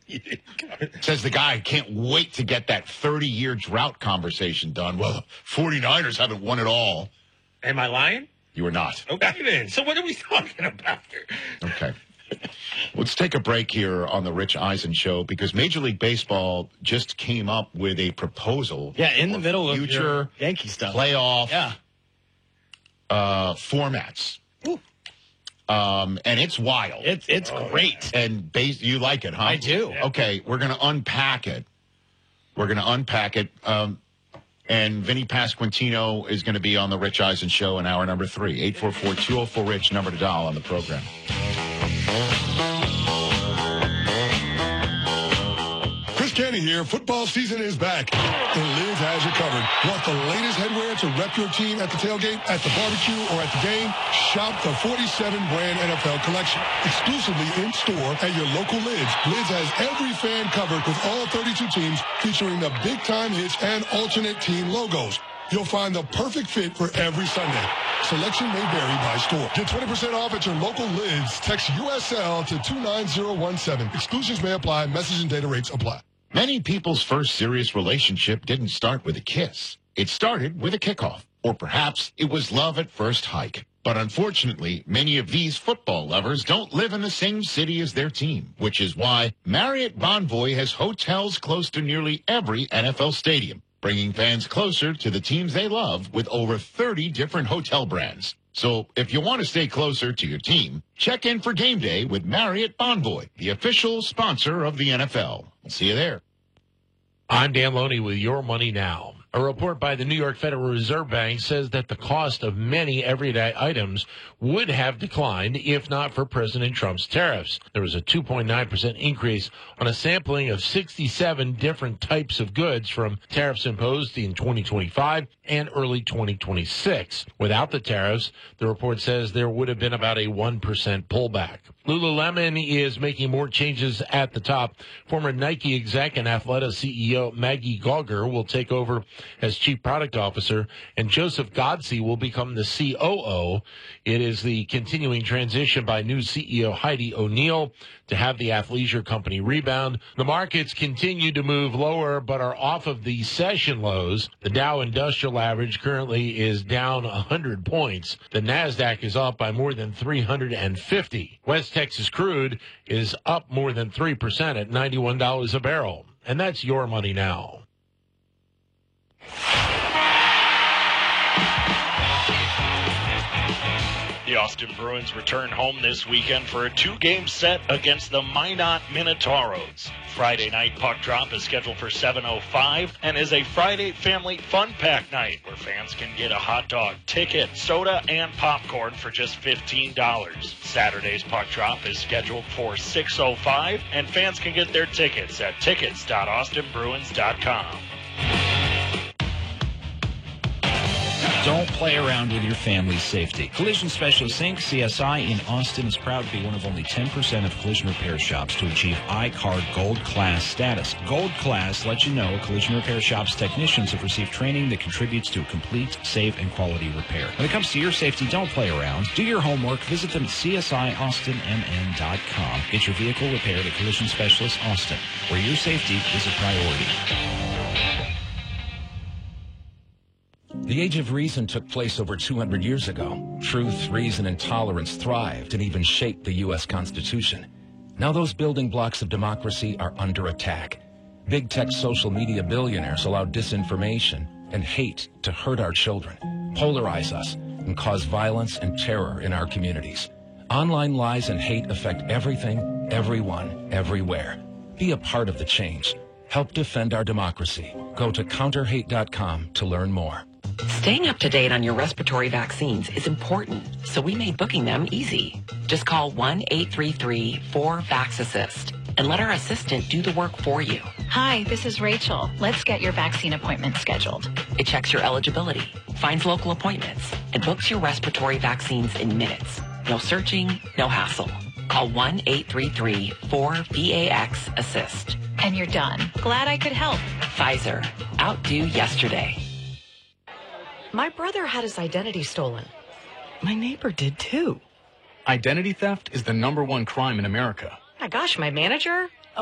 Says the guy can't wait to get that 30-year drought conversation done. Well, 49ers haven't won it all. Am I lying? You are not. Okay, then. So what are we talking about here? Okay. Let's take a break here on the Rich Eisen Show because Major League Baseball just came up with a proposal. Yeah, in the middle of future Yankee stuff. Playoff formats. Ooh. And it's wild. It's great. And you like it, huh? I do. Okay, we're going to unpack it. And Vinny Pasquantino is going to be on the Rich Eisen Show in hour number 3. 844-204-RICH, number to dial on the program. Chris Canty here. Football season is back, and Lids has you covered. Want the latest headwear to rep your team at the tailgate, at the barbecue, or at the game? Shop the 47-brand NFL collection, exclusively in store at your local Lids. Lids has every fan covered with all 32 teams, featuring the big-time hits and alternate team logos. You'll find the perfect fit for every Sunday. Selection may vary by store. Get 20% off at your local Lids. Text USL to 29017. Exclusions may apply. Message and data rates apply. Many people's first serious relationship didn't start with a kiss. It started with a kickoff. Or perhaps it was love at first hike. But unfortunately, many of these football lovers don't live in the same city as their team, which is why Marriott Bonvoy has hotels close to nearly every NFL stadium, bringing fans closer to the teams they love with over 30 different hotel brands. So if you want to stay closer to your team, check in for game day with Marriott Bonvoy, the official sponsor of the NFL. We'll see you there. I'm Dan Loney with Your Money Now. A report by the New York Federal Reserve Bank says that the cost of many everyday items would have declined if not for President Trump's tariffs. There was a 2.9% increase on a sampling of 67 different types of goods from tariffs imposed in 2025 and early 2026. Without the tariffs, the report says there would have been about a 1% pullback. Lululemon is making more changes at the top. Former Nike exec and Athleta CEO Maggie Gauger will take over as Chief Product Officer, and Joseph Godsey will become the COO. It is the continuing transition by new CEO Heidi O'Neill to have the athleisure company rebound. The markets continue to move lower but are off of the session lows. The Dow Industrial Average currently is down 100 points. The NASDAQ is up by more than 350. West Texas crude is up more than 3% at $91 a barrel. And that's Your Money Now. The Austin Bruins return home this weekend for a 2-game set against the Minot Minotauros. Friday night puck drop is scheduled for 7:05 and is a Friday family fun pack night where fans can get a hot dog, ticket, soda, and popcorn for just $15. Saturday's puck drop is scheduled for 6:05 and fans can get their tickets at tickets.austinbruins.com. Don't play around with your family's safety. Collision Specialist Inc., CSI in Austin, is proud to be one of only 10% of collision repair shops to achieve I-CARD Gold Class status. Gold Class lets you know collision repair shops' technicians have received training that contributes to a complete, safe, and quality repair. When it comes to your safety, don't play around. Do your homework. Visit them at CSIAustinMN.com. Get your vehicle repaired at Collision Specialist Austin, where your safety is a priority. The Age of Reason took place over 200 years ago. Truth, reason, and tolerance thrived and even shaped the U.S. Constitution. Now those building blocks of democracy are under attack. Big tech social media billionaires allow disinformation and hate to hurt our children, polarize us, and cause violence and terror in our communities. Online lies and hate affect everything, everyone, everywhere. Be a part of the change. Help defend our democracy. Go to counterhate.com to learn more. Staying up to date on your respiratory vaccines is important, so we made booking them easy. Just call 1-833-4-VAX-ASSIST and let our assistant do the work for you. Hi, this is Rachel. Let's get your vaccine appointment scheduled. It checks your eligibility, finds local appointments, and books your respiratory vaccines in minutes. No searching, no hassle. Call 1-833-4-VAX-ASSIST. And you're done. Glad I could help. Pfizer. Outdo yesterday. My brother had his identity stolen. My neighbor did too. Identity theft is the #1 crime in America. My gosh, my manager